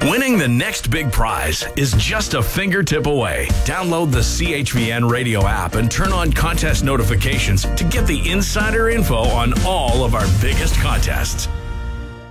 Winning the next big prize is just a fingertip away. Download the CHVN radio app and turn on contest notifications to get the insider info on all of our biggest contests.